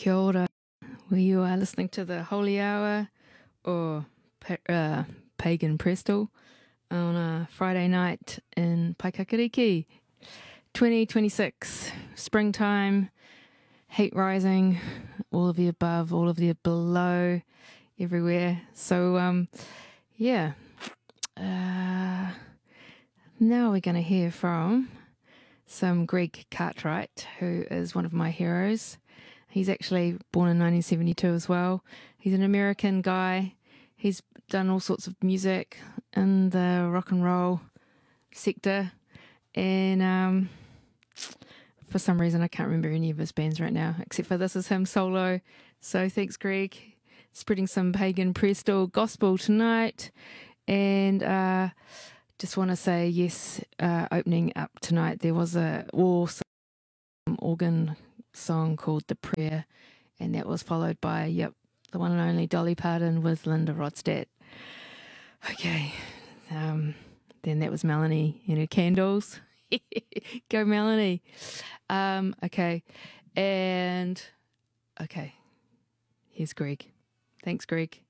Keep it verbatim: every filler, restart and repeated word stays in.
Kia ora. Well, you are listening to the Holy Hour or pa- uh, Pagan Presto on a Friday night in Paikakariki. twenty twenty-six, springtime, heat rising, all of the above, all of the below, everywhere. So, um, yeah. Uh, now we're going to hear from some Greg Cartwright, who is one of my heroes. He's actually born in nineteen seventy-two as well. He's an American guy. He's done all sorts of music in the rock and roll sector. And um, for some reason, I can't remember any of his bands right now, except for this is him solo. So thanks, Greg. Spreading some pagan presto gospel tonight. And uh, just want to say, yes, uh, opening up tonight, there was a awesome organ song called The Prayer, and that was followed by, yep, the one and only Dolly Parton with Linda Ronstadt. Okay, um, then that was Melanie and her Candles. Go Melanie. Um, okay, and okay, here's Greg. Thanks, Greg.